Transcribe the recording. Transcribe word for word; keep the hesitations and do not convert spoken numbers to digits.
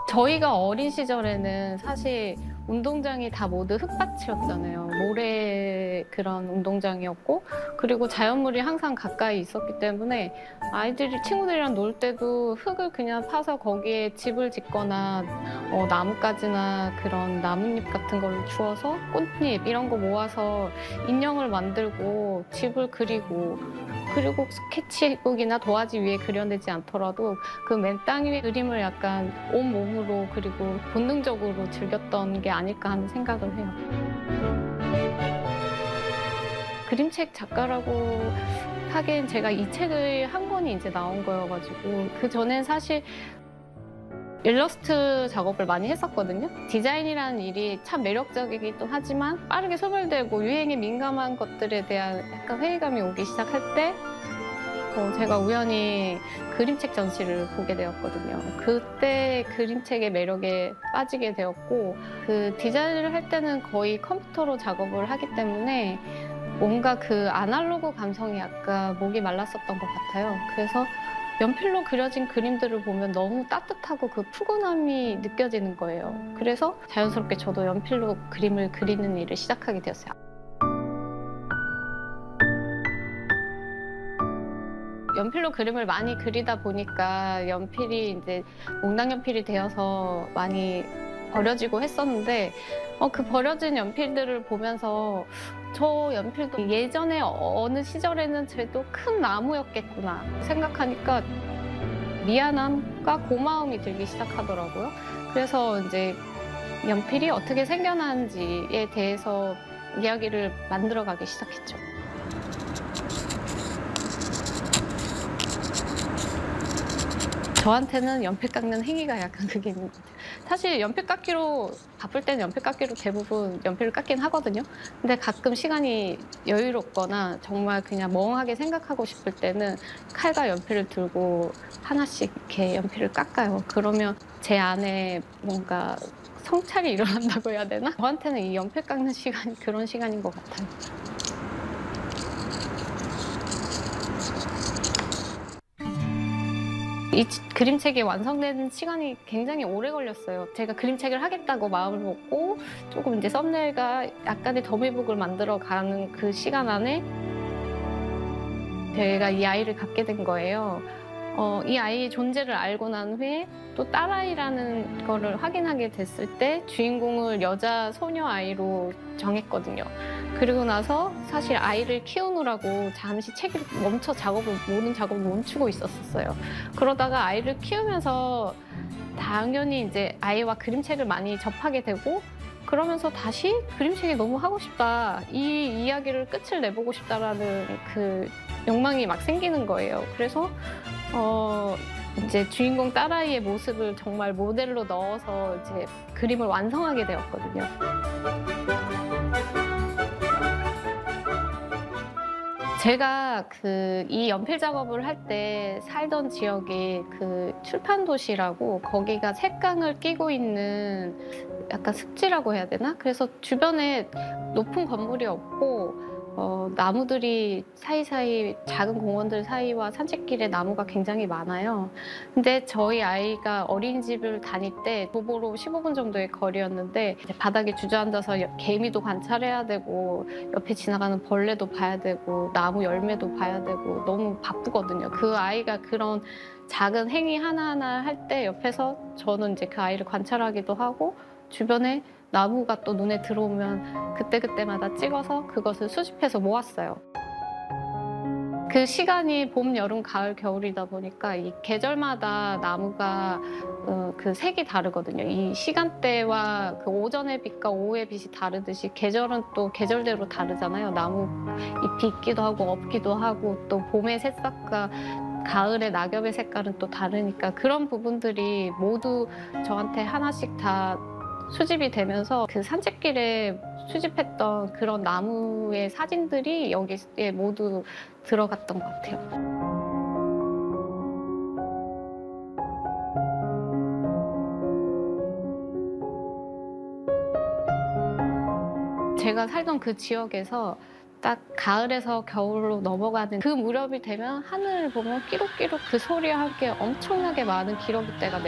저희가 어린 시절에는 사실 운동장이 다 모두 흙밭이었잖아요. 모래 그런 운동장이었고, 그리고 자연물이 항상 가까이 있었기 때문에 아이들이 친구들이랑 놀 때도 흙을 그냥 파서 거기에 집을 짓거나 어, 나뭇가지나 그런 나뭇잎 같은 걸로 주워서 꽃잎 이런 거 모아서 인형을 만들고 집을 그리고, 그리고 스케치북이나 도화지 위에 그려내지 않더라도 그 맨 땅 위에 그림을 약간 온몸으로 그리고 본능적으로 즐겼던 게 아닐까 하는 생각을 해요. 그림책 작가라고 하기엔 제가 이 책을 한 권이 이제 나온 거여가지고, 그전엔 사실 일러스트 작업을 많이 했었거든요. 디자인이라는 일이 참 매력적이기도 하지만 빠르게 소멸되고 유행에 민감한 것들에 대한 약간 회의감이 오기 시작할 때 어, 제가 우연히 그림책 전시를 보게 되었거든요. 그때 그림책의 매력에 빠지게 되었고, 그 디자인을 할 때는 거의 컴퓨터로 작업을 하기 때문에 뭔가 그 아날로그 감성이 약간 목이 말랐었던 것 같아요. 그래서 연필로 그려진 그림들을 보면 너무 따뜻하고 그 푸근함이 느껴지는 거예요. 그래서 자연스럽게 저도 연필로 그림을 그리는 일을 시작하게 되었어요. 연필로 그림을 많이 그리다 보니까 연필이 이제 몽당연필이 되어서 많이 버려지고 했었는데, 어, 그 버려진 연필들을 보면서 저 연필도 예전에 어느 시절에는 쟤도 큰 나무였겠구나 생각하니까 미안함과 고마움이 들기 시작하더라고요. 그래서 이제 연필이 어떻게 생겨나는지에 대해서 이야기를 만들어가기 시작했죠. 저한테는 연필 깎는 행위가 약간 그게 있는 것 같아요. 사실 연필 깎기로, 바쁠 때는 연필 깎기로 대부분 연필을 깎긴 하거든요. 근데 가끔 시간이 여유롭거나 정말 그냥 멍하게 생각하고 싶을 때는 칼과 연필을 들고 하나씩 이렇게 연필을 깎아요. 그러면 제 안에 뭔가 성찰이 일어난다고 해야 되나? 저한테는 이 연필 깎는 시간이 그런 시간인 것 같아요. 이 그림책이 완성되는 시간이 굉장히 오래 걸렸어요. 제가 그림책을 하겠다고 마음을 먹고 조금 이제 썸네일과 약간의 더미북을 만들어가는 그 시간 안에 제가 이 아이를 갖게 된 거예요. 어, 이 아이의 존재를 알고 난 후에 또 딸아이라는 거를 확인하게 됐을 때 주인공을 여자 소녀 아이로 정했거든요. 그리고 나서 사실 아이를 키우느라고 잠시 책을 멈춰 작업을, 모든 작업을 멈추고 있었어요. 그러다가 아이를 키우면서 당연히 이제 아이와 그림책을 많이 접하게 되고, 그러면서 다시 그림책이 너무 하고 싶다, 이 이야기를 끝을 내보고 싶다라는 그 욕망이 막 생기는 거예요. 그래서 어 이제 주인공 딸아이의 모습을 정말 모델로 넣어서 이제 그림을 완성하게 되었거든요. 제가 그 이 연필 작업을 할 때 살던 지역이 그 출판 도시라고, 거기가 색강을 끼고 있는 약간 습지라고 해야 되나? 그래서 주변에 높은 건물이 없고 어, 나무들이 사이사이, 작은 공원들 사이와 산책길에 나무가 굉장히 많아요. 근데 저희 아이가 어린이집을 다닐 때 도보로 십오 분 정도의 거리였는데 바닥에 주저앉아서 개미도 관찰해야 되고 옆에 지나가는 벌레도 봐야 되고 나무 열매도 봐야 되고 너무 바쁘거든요. 그 아이가 그런 작은 행위 하나하나 할 때 옆에서 저는 이제 그 아이를 관찰하기도 하고, 주변에 나무가 또 눈에 들어오면 그때그때마다 찍어서 그것을 수집해서 모았어요. 그 시간이 봄, 여름, 가을, 겨울이다 보니까 이 계절마다 나무가 어, 그 색이 다르거든요. 이 시간대와 그 오전의 빛과 오후의 빛이 다르듯이 계절은 또 계절대로 다르잖아요. 나무 잎이 있기도 하고 없기도 하고, 또 봄의 새싹과 가을의 낙엽의 색깔은 또 다르니까 그런 부분들이 모두 저한테 하나씩 다 수집이 되면서 그 산책길에 수집했던 그런 나무의 사진들이 여기에 모두 들어갔던 것 같아요. 제가 살던 그 지역에서 딱 가을에서 겨울로 넘어가는 그 무렵이 되면 하늘을 보면 끼룩끼룩 그 소리와 함께 엄청나게 많은 기러기떼가